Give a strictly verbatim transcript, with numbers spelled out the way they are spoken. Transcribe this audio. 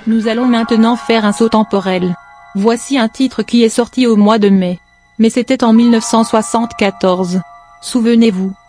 Nous allons maintenant faire un saut temporel. Voici un titre qui est sorti au mois de mai. Mais c'était en mille neuf cent soixante-quatorze. Souvenez-vous.